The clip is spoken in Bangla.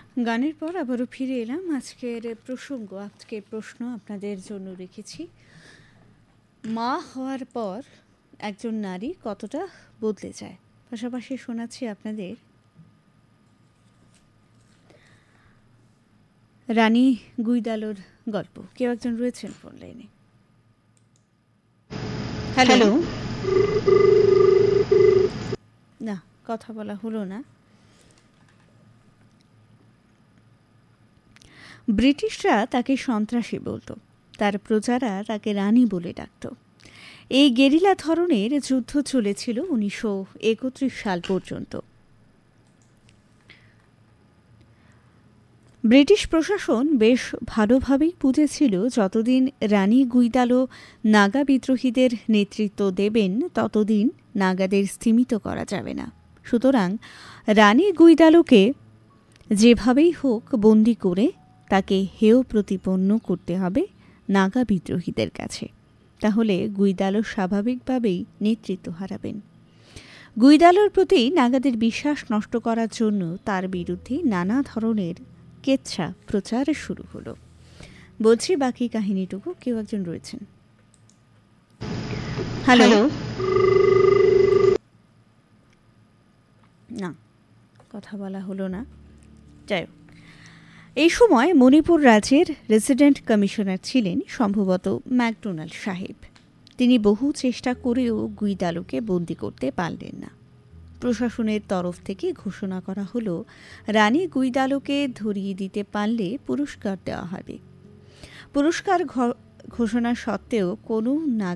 গানের পর আবারও ফিরে এলাম। আজকের প্রশ্ন আপনাদের জন্য রেখেছি, মা হওয়ার পর একজন নারী কতটা বদলে যায়। পাশাপাশি শোনাচ্ছি আপনাদের রানী গুইদালোর গল্প। কেউ একজন রয়েছেন ফোন লাইনে। হ্যালো। না, কথা বলা হলো না। ব্রিটিশরা তাকে সন্ত্রাসী বলতো, তার প্রজারা তাকে রানী বলে ডাকত। এই গেরিলা ধরনের যুদ্ধ চলেছিল 1931 সাল পর্যন্ত। ব্রিটিশ প্রশাসন বেশ ভালোভাবেই বুঝেছিল যতদিন রানী গুইদালো নাগা বিদ্রোহীদের নেতৃত্ব দেবেন ততদিন নাগাদের স্তিমিত করা যাবে না। সুতরাং রানী গুইদালোকে যেভাবেই হোক বন্দি করে তাকে হেয় প্রতিপন্ন করতে হবে নাগা বিদ্রোহীদের কাছে। তাহলে গুইদালো স্বাভাবিকভাবেই নেতৃত্ব হারাবেন। গুইদালোর প্রতি নাগাদের বিশ্বাস নষ্ট করার জন্য তার বিরুদ্ধে নানা ধরনের কেচ্ছা প্রচার শুরু হলো। বলছি বাকি কাহিনীটুকু। কেউ একজন রয়েছেন। হ্যালো। না, কথা বলা হলো না। যাই হোক, এই সময় মণিপুর রাজ্যের রেসিডেন্ট কমিশনার ছিলেন সম্ভবত ম্যাকডোনাল্ড সাহেব। তিনি বহু চেষ্টা করেও গুইদালোকে বন্দি করতে পারলেন না। প্রশাসনের তরফ থেকে ঘোষণা করা হলো রানী গুইদালোকে ধরিয়ে দিতে পারলে পুরস্কার দেওয়া হবে। পুরস্কার ঘোষণা সত্ত্বেও কোনো